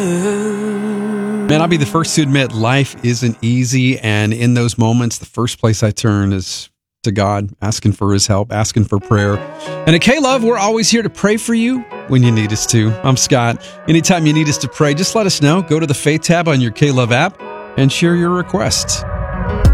Man, I'll be the first to admit life isn't easy. And in those moments, the first place I turn is to God, asking for his help, asking for prayer. And at K-Love, we're always here to pray for you when you need us to. I'm Scott. Anytime you need us to pray, just let us know. Go to the Faith tab on your K-Love app and share your requests.